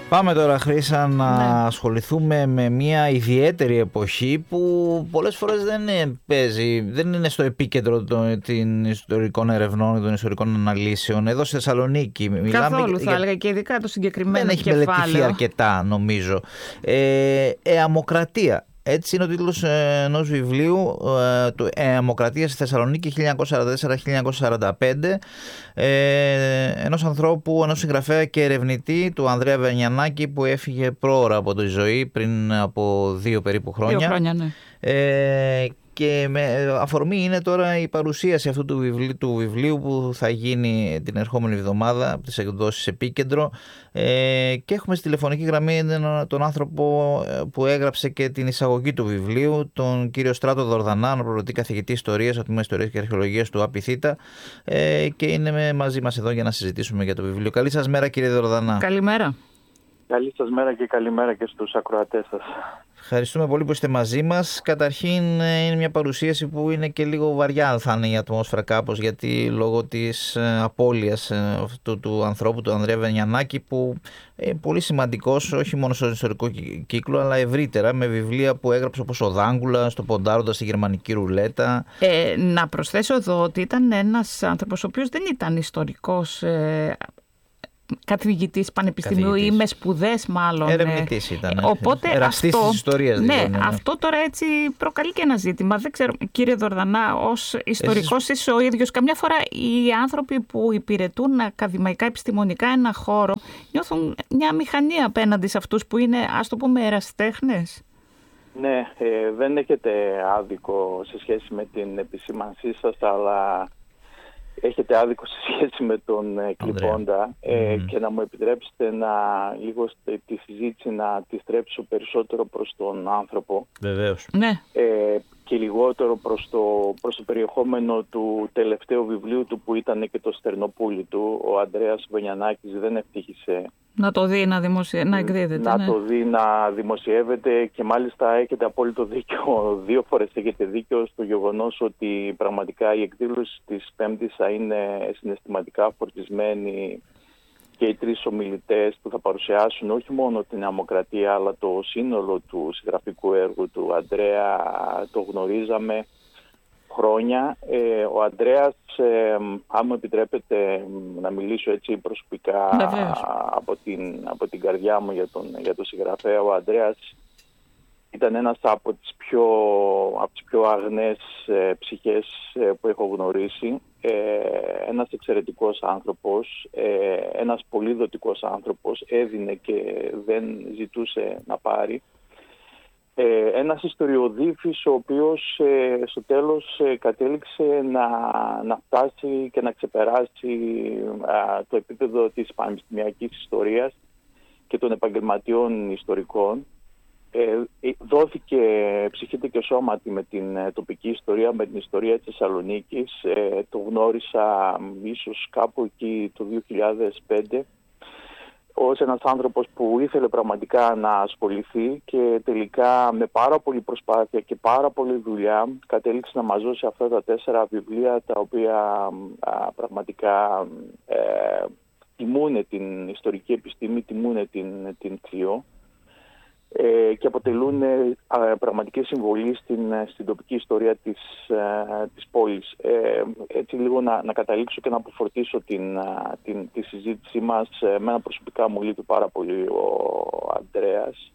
Πάμε τώρα, Χρύσα, να ασχοληθούμε με μια ιδιαίτερη εποχή που πολλές φορές δεν είναι στο επίκεντρο των ιστορικών ερευνών, των ιστορικών αναλύσεων. Εδώ στη Θεσσαλονίκη καθόλου θα έλεγα, και ειδικά το συγκεκριμένο δεν κεφάλαιο. Δεν έχει μελετηθεί αρκετά, νομίζω. Αιμοκρατία. Έτσι είναι ο τίτλος ενός βιβλίου, του «Αιμοκρατία στη Θεσσαλονίκη 1944-1945», ενός ανθρώπου, ενός συγγραφέα και ερευνητή, του Ανδρέα Βενιανάκη, που έφυγε πρόωρα από τη ζωή πριν από 2 περίπου χρόνια. 2 χρόνια, ναι. Και αφορμή είναι τώρα η παρουσίαση αυτού του βιβλίου που θα γίνει την ερχόμενη εβδομάδα από τις εκδόσεις Επίκεντρο, και έχουμε στη τηλεφωνική γραμμή τον άνθρωπο που έγραψε και την εισαγωγή του βιβλίου, τον κύριο Στράτο Δορδανά, αναπληρωτή καθηγητή Ιστορίας από το Τμήμα Ιστορίας και Αρχαιολογίας του ΑΠΙΘΙΤΑ, και είναι μαζί μας εδώ για να συζητήσουμε για το βιβλίο. Καλή σας μέρα, κύριε Δορδανά. Καλημέρα. Καλή σας μέρα και καλημέρα και στους ακροατές σας. Ευχαριστούμε πολύ που είστε μαζί μας. Καταρχήν, είναι μια παρουσίαση που είναι και λίγο βαριά, θα είναι η ατμόσφαιρα κάπως, γιατί λόγω της απώλειας αυτού του ανθρώπου, του Ανδρέα Βενιανάκη, που είναι πολύ σημαντικός όχι μόνο στον ιστορικό κύκλο, αλλά ευρύτερα, με βιβλία που έγραψε όπως ο Δάγκουλας, το Ποντάροντα στη Γερμανική Ρουλέτα. Να προσθέσω εδώ ότι ήταν ένας άνθρωπος ο οποίος δεν ήταν ιστορικός, καθηγητής πανεπιστημίου ή με σπουδές μάλλον. Ερευνητής ήταν. Οπότε εραστής της ιστορίας. Ναι, αυτό τώρα έτσι προκαλεί και ένα ζήτημα. Δεν ξέρω, κύριε Δορδανά, ως ιστορικός εσείς ο ίδιος, καμιά φορά οι άνθρωποι που υπηρετούν ακαδημαϊκά, επιστημονικά ένα χώρο νιώθουν μια μηχανία απέναντι σε αυτούς που είναι, ας το πούμε, ερασιτέχνες. Ναι, δεν έχετε άδικο σε σχέση με την επισήμανσή σας, αλλά έχετε άδικο σε σχέση με τον κλειπώντα, και να μου επιτρέψετε λίγο τη συζήτηση να τη στρέψω περισσότερο προς τον άνθρωπο. Βεβαίως. Ναι. Και λιγότερο προς το περιεχόμενο του τελευταίου βιβλίου του, που ήταν και το Στερνοπούλι του. Ο Ανδρέας Βενιανάκης δεν ευτύχησε να το δει να εκδίδεται. Να το δει να δημοσιεύεται, και μάλιστα έχετε απόλυτο δίκιο, 2 φορές έχετε δίκιο στο γεγονός ότι πραγματικά η εκδήλωση της Πέμπτης θα είναι συναισθηματικά φορτισμένη, και οι 3 ομιλητές που θα παρουσιάσουν όχι μόνο την αιμοκρατία αλλά το σύνολο του συγγραφικού έργου του Ανδρέα το γνωρίζαμε χρόνια. Ο Ανδρέας, αν μου επιτρέπετε να μιλήσω έτσι προσωπικά από την καρδιά μου για τον συγγραφέα, ο Ανδρέας ήταν ένας από τις πιο αγνές ψυχές που έχω γνωρίσει. Ένας εξαιρετικός άνθρωπος, ένας πολύ δοτικός άνθρωπος, έδινε και δεν ζητούσε να πάρει. Ένας ιστοριοδίφης ο οποίος στο τέλος κατέληξε να φτάσει και να ξεπεράσει το επίπεδο της πανεπιστημιακής ιστορίας και των επαγγελματιών ιστορικών. Δόθηκε ψυχή και σώματι με την τοπική ιστορία, με την ιστορία της Θεσσαλονίκης. Το γνώρισα ίσως κάπου εκεί το 2005 ως ένας άνθρωπος που ήθελε πραγματικά να ασχοληθεί, και τελικά με πάρα πολύ προσπάθεια και πάρα πολύ δουλειά κατέληξε να μαζώσει αυτά τα 4 βιβλία, τα οποία πραγματικά τιμούνε την ιστορική επιστήμη, τιμούνε την ΚΘΙΟ, και αποτελούν πραγματική συμβολή στην τοπική ιστορία της πόλης. Έτσι λίγο να καταλήξω και να αποφορτήσω τη συζήτησή μας. Εμένα προσωπικά μου λείπει πάρα πολύ ο Ανδρέας.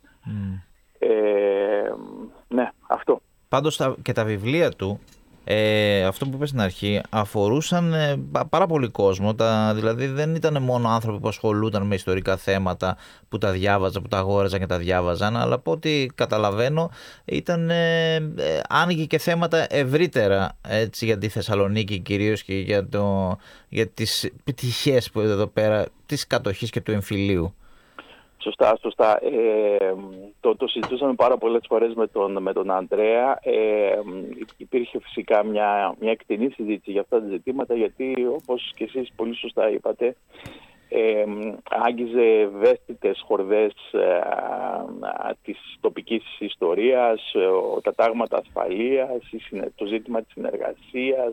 Ναι, αυτό. Πάντως και τα βιβλία του, αυτό που είπα στην αρχή, αφορούσαν πάρα πολύ κόσμο. Δηλαδή δεν ήταν μόνο άνθρωποι που ασχολούνταν με ιστορικά θέματα, που τα διάβαζαν, που τα αγόραζαν και τα διάβαζαν, αλλά από ό,τι καταλαβαίνω άνοιγε και θέματα ευρύτερα, έτσι, για τη Θεσσαλονίκη κυρίως, και για τις πτυχές που εδώ πέρα της κατοχής και του εμφυλίου. Σωστά. Το συζητούσαμε πάρα πολλές φορές με τον Ανδρέα. Υπήρχε φυσικά μια εκτενή συζήτηση για αυτά τα ζητήματα, γιατί όπως και εσείς πολύ σωστά είπατε, άγγιζε ευαίσθητες χορδές της τοπικής ιστορίας, τα τάγματα ασφαλείας, το ζήτημα της συνεργασίας,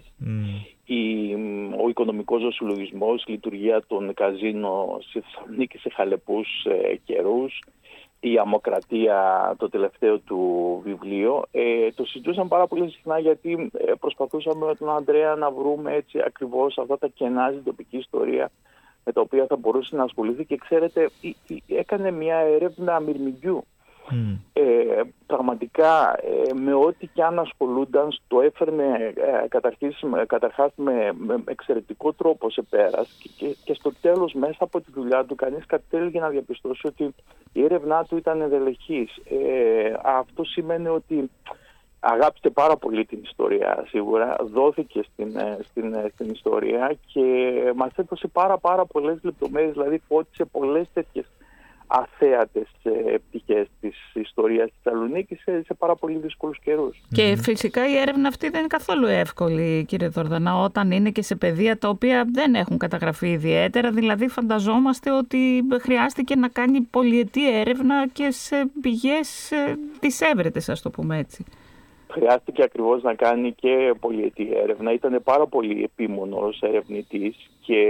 ο οικονομικός δοσυλλογισμός, η λειτουργία των καζίνο στη Θεσσαλονίκη σε χαλεπούς καιρούς, η αμοκρατία, το τελευταίο του βιβλίο. Το συζητούσαμε πάρα πολύ συχνά γιατί προσπαθούσαμε με τον Ανδρέα να βρούμε έτσι ακριβώς αυτά τα κενά στην τοπική ιστορία με τα οποία θα μπορούσε να ασχοληθεί, και ξέρετε, έκανε μια έρευνα μυρμηγκιού. Πραγματικά με ό,τι και αν ασχολούνταν, το έφερνε καταρχάς με εξαιρετικό τρόπο σε πέρας, και στο τέλος μέσα από τη δουλειά του κανείς κατέληγε να διαπιστώσει ότι η έρευνά του ήταν ενδελεχής. Αυτό σημαίνει ότι αγάπησε πάρα πολύ την ιστορία, σίγουρα δόθηκε στην ιστορία και μας έδωσε πάρα πολλές λεπτομέρειες, δηλαδή φώτισε πολλές τέτοιες αθέατες πτυχές της ιστορίας της Θεσσαλονίκης σε πάρα πολύ δύσκολους καιρούς. Και φυσικά η έρευνα αυτή δεν είναι καθόλου εύκολη, κύριε Δορδανά, όταν είναι και σε πεδία τα οποία δεν έχουν καταγραφεί ιδιαίτερα. Δηλαδή φανταζόμαστε ότι χρειάστηκε να κάνει πολυετή έρευνα και σε πηγές τις έβρετες, ας το πούμε έτσι. Χρειάστηκε ακριβώς να κάνει και πολυετή έρευνα. Ήταν πάρα πολύ επίμονος ερευνητής και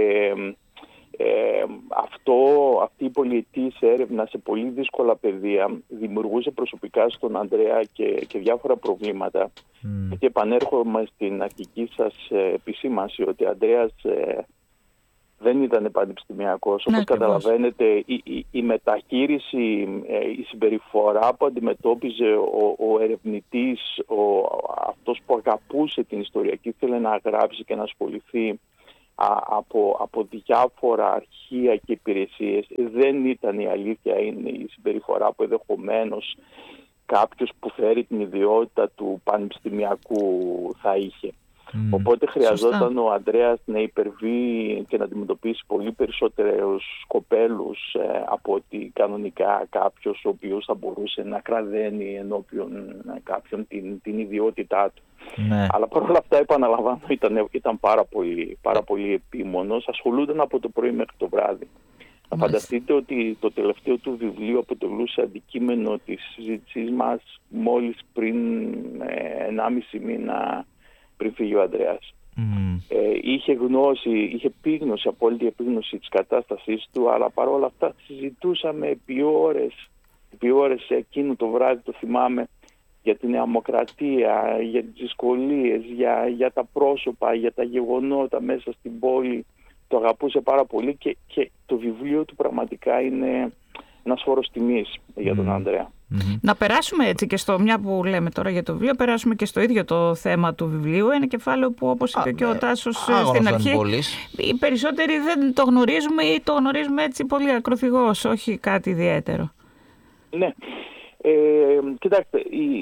αυτή η πολυετής έρευνα σε πολύ δύσκολα πεδία δημιουργούσε προσωπικά στον Ανδρέα και διάφορα προβλήματα. Γιατί επανέρχομαι στην αρχική σας επισήμανση ότι ο Ανδρέας δεν ήταν πανεπιστημιακός. Όπως καταλαβαίνετε, η μεταχείριση, η συμπεριφορά που αντιμετώπιζε ο ερευνητής, αυτός που αγαπούσε την ιστορία και ήθελε να γράψει και να ασχοληθεί από διάφορα αρχεία και υπηρεσίες, δεν ήταν η αλήθεια, είναι η συμπεριφορά που ενδεχομένως κάποιος που φέρει την ιδιότητα του πανεπιστημιακού θα είχε. Οπότε χρειαζόταν ο Ανδρέας να υπερβεί και να αντιμετωπίσει πολύ περισσότερους κοπέλους από ότι κανονικά κάποιος ο οποίος θα μπορούσε να κραδένει ενώπιον κάποιον την ιδιότητά του. Ναι. Αλλά παρόλα αυτά, επαναλαμβάνω, ήταν πάρα πολύ επίμονος. Ασχολούνταν από το πρωί μέχρι το βράδυ. Θα φανταστείτε ότι το τελευταίο του βιβλίο αποτελούσε αντικείμενο της συζήτησής μας μόλις πριν 1,5 μήνα πριν φύγει ο Ανδρέας. Είχε επίγνωση, απόλυτη επίγνωση της κατάστασής του, αλλά παρόλα αυτά συζητούσαμε επί ώρες εκείνο το βράδυ, το θυμάμαι, για την νεαμοκρατία, για τις δυσκολίες, για τα πρόσωπα, για τα γεγονότα μέσα στην πόλη. Το αγαπούσε πάρα πολύ και το βιβλίο του πραγματικά είναι ένας φόρος τιμής για τον Ανδρέα. Να περάσουμε έτσι και μια που λέμε τώρα για το βιβλίο, περάσουμε και στο ίδιο το θέμα του βιβλίου. Ένα κεφάλαιο που, όπως είπε και ο Τάσος στην αρχή, οι περισσότεροι δεν το γνωρίζουμε ή το γνωρίζουμε έτσι πολύ ακροθυγώς, όχι κάτι ιδιαίτερο. Ναι. Κοιτάξτε,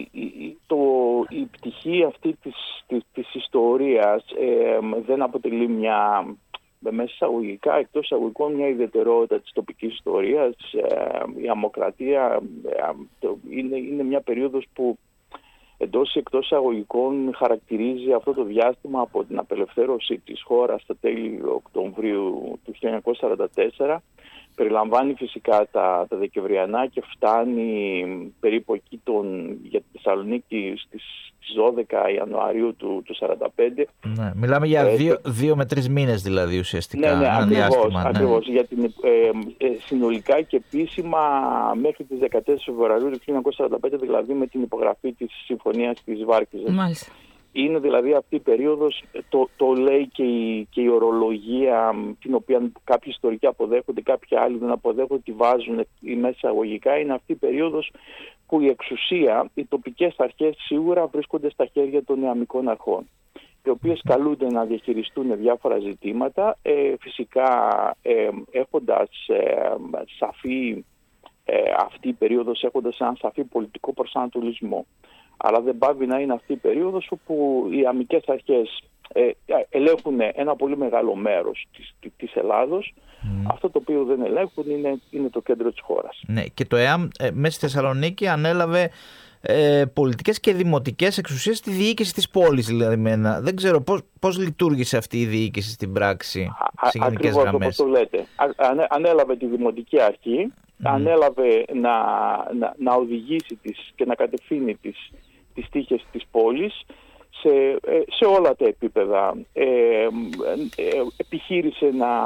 η πτυχή αυτή της ιστορίας δεν αποτελεί μια, μέσα εισαγωγικά, εκτός εισαγωγικών, μια ιδιαιτερότητα της τοπικής ιστορίας. Η αμοκρατία είναι μια περίοδος που εντός ή εκτός εισαγωγικών χαρακτηρίζει αυτό το διάστημα από την απελευθέρωση της χώρας στα τέλη Οκτωβρίου του 1944. Περιλαμβάνει φυσικά τα Δεκεμβριανά και φτάνει περίπου εκεί για τη Θεσσαλονίκη στις 12 Ιανουαρίου του 1945. Ναι, μιλάμε για 2 με 3 μήνες δηλαδή ουσιαστικά. Ναι, ακριβώς. Για την, συνολικά και επίσημα μέχρι τις 14 Φεβρουαρίου του 1945, δηλαδή με την υπογραφή της Συμφωνίας της Βάρκηζας. Μάλιστα. Είναι δηλαδή αυτή η περίοδος, το λέει και η ορολογία, την οποία κάποιοι ιστορικοί αποδέχονται, κάποιοι άλλοι δεν αποδέχονται, τη βάζουν μέσα εισαγωγικά. Είναι αυτή η περίοδος που η εξουσία, οι τοπικές αρχές σίγουρα βρίσκονται στα χέρια των νεαμικών αρχών, οι οποίες καλούνται να διαχειριστούν διάφορα ζητήματα, φυσικά έχοντας σαφή, αυτή η περίοδος έχοντας έναν σαφή πολιτικό προσανατολισμό. Αλλά δεν πάβει να είναι αυτή η περίοδος όπου οι αμικές αρχές ελέγχουν ένα πολύ μεγάλο μέρος της Ελλάδος. Αυτό το οποίο δεν ελέγχουν είναι το κέντρο της χώρας. Ναι, και το ΕΑΜ μέσα στη Θεσσαλονίκη ανέλαβε πολιτικές και δημοτικές εξουσίες στη διοίκηση της πόλης. Δηλαδή, δεν ξέρω πώς λειτουργήσε αυτή η διοίκηση στην πράξη, σε γενικές γραμμές. Ακριβώς όπως το λέτε. Ανέλαβε τη δημοτική αρχή, ανέλαβε να οδηγήσει και να κατευθύνει τις τύχες της πόλης σε όλα τα επίπεδα. Επιχείρησε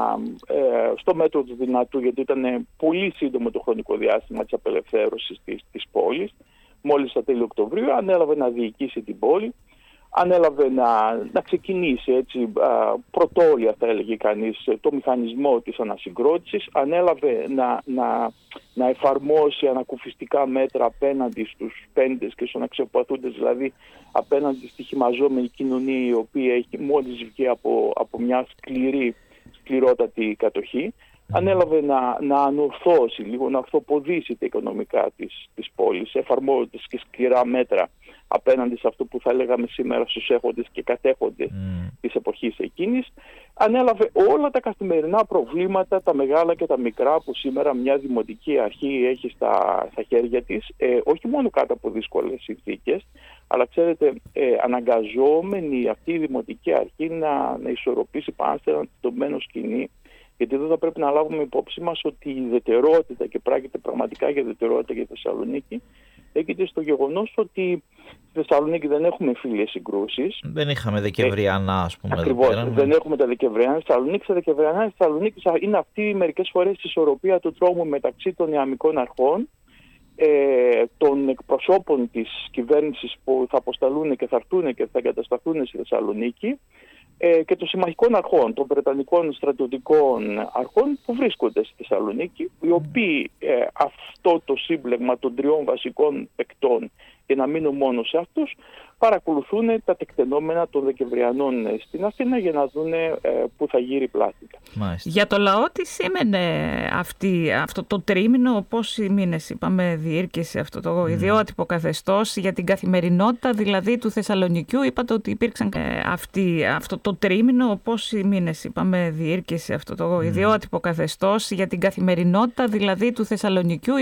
στο μέτρο του δυνατού, γιατί ήταν πολύ σύντομο το χρονικό διάστημα της απελευθέρωσης της πόλης, μόλις στα τέλη Οκτωβρίου, ανέλαβε να διοικήσει την πόλη, ανέλαβε να ξεκινήσει έτσι πρωτόλια, θα έλεγε κανείς, το μηχανισμό της ανασυγκρότησης, ανέλαβε να εφαρμόσει ανακουφιστικά μέτρα απέναντι στους πέντες και στους αναξιοπαθούντες, δηλαδή απέναντι στη χυμαζόμενη κοινωνία, η οποία έχει μόλις βγει από μια σκληρότατη κατοχή. Ανέλαβε να ανορθώσει λίγο, να αυτοποδήσει τα οικονομικά της πόλης, εφαρμόζοντας και σκληρά μέτρα απέναντι σε αυτό που θα λέγαμε σήμερα στους έχοντες και κατέχοντες της εποχής εκείνης. Ανέλαβε όλα τα καθημερινά προβλήματα, τα μεγάλα και τα μικρά, που σήμερα μια δημοτική αρχή έχει στα χέρια της, όχι μόνο κάτω από δύσκολες συνθήκες, αλλά ξέρετε, αναγκαζόμενη αυτή η δημοτική αρχή να ισορροπήσει πάνω σε ένα τεντωμένο σκηνή. Γιατί εδώ θα πρέπει να λάβουμε υπόψη μας ότι η ιδιαιτερότητα, και πράγματι πραγματικά για ιδιαιτερότητα για τη Θεσσαλονίκη, έγκυται στο γεγονός ότι στη Θεσσαλονίκη δεν έχουμε εμφύλιες συγκρούσεις. Δεν είχαμε δεκεμβριανά, ας πούμε. Ακριβώς, δεν έχουμε τα δεκεμβριανά στη Θεσσαλονίκη. Στα δεκεμβριανά στη Θεσσαλονίκη είναι αυτή μερικές φορές η ισορροπία του τρόμου μεταξύ των ιαμικών αρχών, των εκπροσώπων της κυβέρνησης που θα αποσταλούν και θα έρθουν και θα εγκατασταθούν στη Θεσσαλονίκη, και των συμμαχικών αρχών, των βρετανικών στρατιωτικών αρχών που βρίσκονται στη Θεσσαλονίκη, οι οποίοι αυτό το σύμπλεγμα των τριών βασικών παικτών, και να μείνω μόνο σε αυτούς, παρακολουθούν τα τεκτενόμενα των Δεκεμβριανών στην Αθήνα για να δουν πού θα γύρει πλάστικα. Για το λαό τι σήμαινε αυτό το τρίμηνο, πόσοι μήνες είπαμε διήρκησε αυτό το ιδιότυπο καθεστώς, για την καθημερινότητα δηλαδή του Θεσσαλονικιού? Είπατε ότι υπήρξαν αυτό το τρίμηνο, πόσοι μήνες είπαμε διήρκησε αυτό το ιδιότυπο καθεστώς, για την καθημερινότητα δηλαδή του Θεσσαλονικιού?